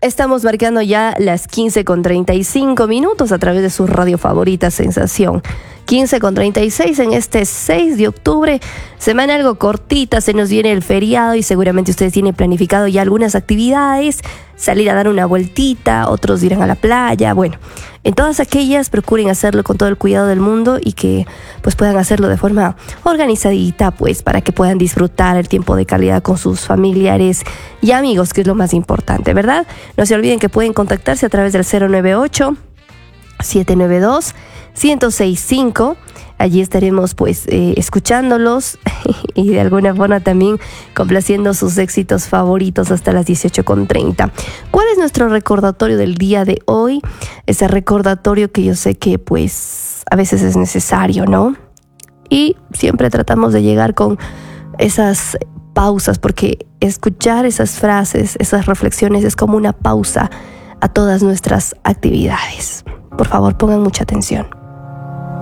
Estamos marcando ya las 15:35 a través de su radio favorita Sensación. 15:36 en este 6 de octubre, semana algo cortita, se nos viene el feriado y seguramente ustedes tienen planificado ya algunas actividades, salir a dar una vueltita, otros irán a la playa. Bueno, en todas aquellas procuren hacerlo con todo el cuidado del mundo y que pues puedan hacerlo de forma organizadita, pues para que puedan disfrutar el tiempo de calidad con sus familiares y amigos, que es lo más importante, ¿verdad? No se olviden que pueden contactarse a través del 098-792-1065. Allí estaremos pues escuchándolos y de alguna forma también complaciendo sus éxitos favoritos hasta las 18:30. ¿Cuál es nuestro recordatorio del día de hoy? Ese recordatorio que yo sé que pues a veces es necesario, ¿no? Y siempre tratamos de llegar con esas pausas, porque escuchar esas frases, esas reflexiones es como una pausa a todas nuestras actividades. Por favor, pongan mucha atención.